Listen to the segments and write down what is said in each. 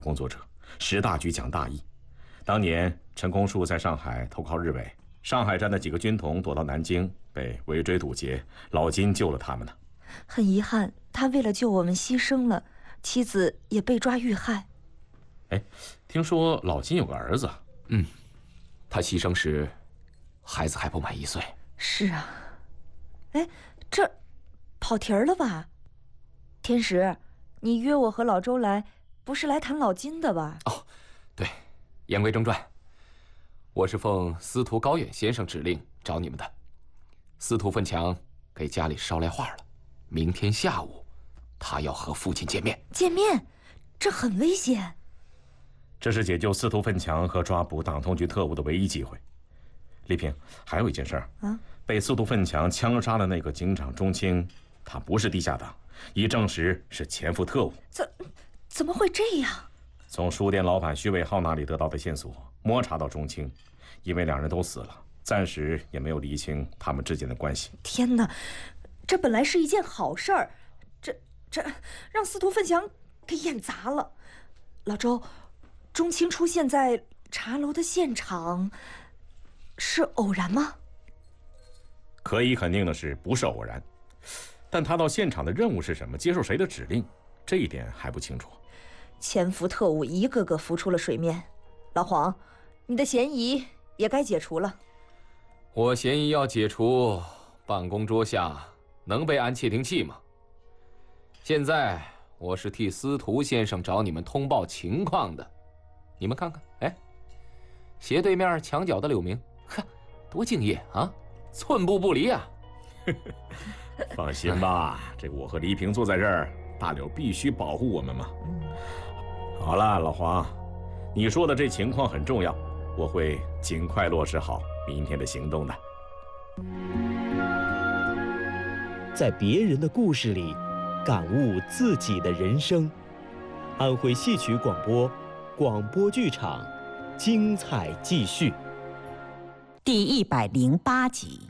工作者，识大局、讲大义。当年陈公树在上海投靠日伪，上海站的几个军统躲到南京，被围追堵截，老金救了他们呢。 很遗憾，他为了救我们牺牲了，妻子也被抓遇害。 哎，听说老金有个儿子。 他牺牲时，孩子还不满1岁。 是啊。哎，这跑题儿了吧？天石，你约我和老周来，不是来谈老金的吧？ 哦，对，言归正传，我是奉司徒高远先生指令找你们的。司徒奋强给家里捎来话了，明天下午，他要和父亲见面。 见面？这很危险。 这是解救司徒奋强和抓捕党通局特务的唯一机会。丽萍，还有一件事儿啊，被司徒奋强枪杀的那个警长钟青，他不是地下党，已证实是潜伏特务。 怎么会这样？ 从书店老板徐伟浩那里得到的线索，摸查到钟青，因为两人都死了，暂时也没有厘清他们之间的关系。 天哪，这本来是一件好事儿，这让司徒奋强给演砸了。老周，钟青出现在茶楼的现场，是偶然吗？ 可以肯定的是，不是偶然。但他到现场的任务是什么？接受谁的指令？这一点还不清楚。 潜伏特务一个个浮出了水面。老黄，你的嫌疑也该解除了。 我嫌疑要解除，办公桌下能备安窃听器吗？现在我是替司徒先生找你们通报情况的。你们看看，哎，斜对面墙角的柳明，呵，多敬业啊，寸步不离啊。 放心吧，这我和黎平坐在这儿，大柳必须保护我们嘛。好了，老黄，你说的这情况很重要，我会尽快落实好明天的行动的。 在别人的故事里，感悟自己的人生。安徽戏曲广播，广播剧场，精彩继续。 第108集。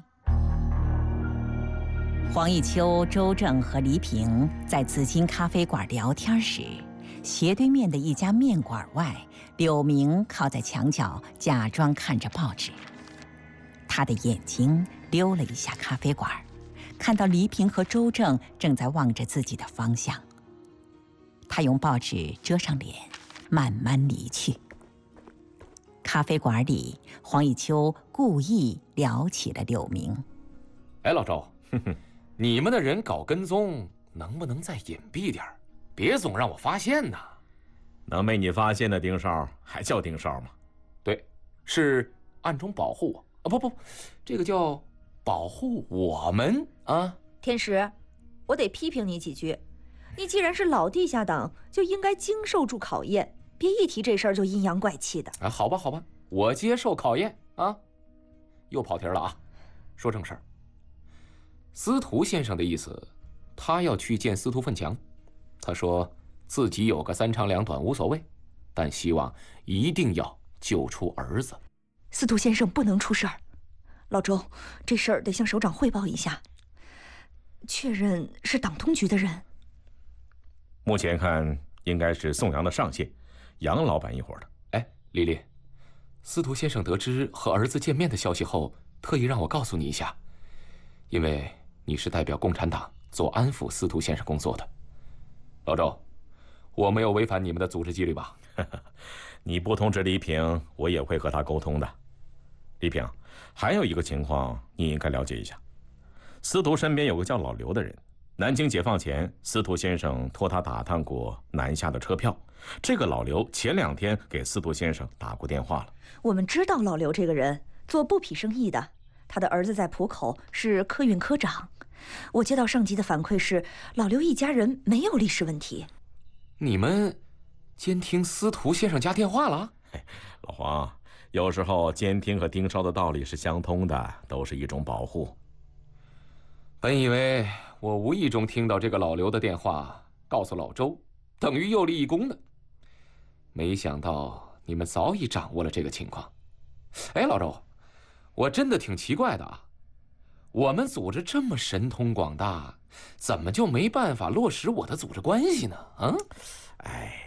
黄奕秋、周正和黎平在紫金咖啡馆聊天时，斜对面的一家面馆外，柳明靠在墙角，假装看着报纸。他的眼睛溜了一下咖啡馆，看到黎平和周正正在望着自己的方向。他用报纸遮上脸，慢慢离去。咖啡馆里，黄奕秋故意聊起了柳明。 哎，老周，你们的人搞跟踪，能不能再隐蔽点，别总让我发现呐。 能被你发现的盯梢还叫盯梢吗？ 对，是暗中保护我啊！不，这个叫保护我们啊。 天石，我得批评你几句。你既然是老地下党，就应该经受住考验，别一提这事儿就阴阳怪气的。 啊，好吧，我接受考验啊。又跑题了啊！说正事儿。司徒先生的意思，他要去见司徒奋强。他说自己有个3长2短无所谓，但希望一定要救出儿子。 司徒先生不能出事儿。老周，这事儿得向首长汇报一下，确认是党通局的人。 目前看应该是宋阳的上线，杨老板一伙的。 哎，丽丽，司徒先生得知和儿子见面的消息后，特意让我告诉你一下，因为你是代表共产党做安抚司徒先生工作的。老周，我没有违反你们的组织纪律吧？ 你不通知黎平，我也会和他沟通的。黎平，还有一个情况你应该了解一下。司徒身边有个叫老刘的人，南京解放前，司徒先生托他打探过南下的车票。这个老刘前2天给司徒先生打过电话了。 我们知道老刘这个人做布匹生意的，他的儿子在浦口是客运科长。我接到上级的反馈是，老刘一家人没有历史问题。 你们监听司徒先生家电话了？ 老黄，有时候监听和盯梢的道理是相通的，都是一种保护。 本以为我无意中听到这个老刘的电话，告诉老周，等于又立一功呢。没想到你们早已掌握了这个情况。哎，老周，我真的挺奇怪的啊。我们组织这么神通广大，怎么就没办法落实我的组织关系呢？啊？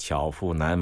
巧妇难为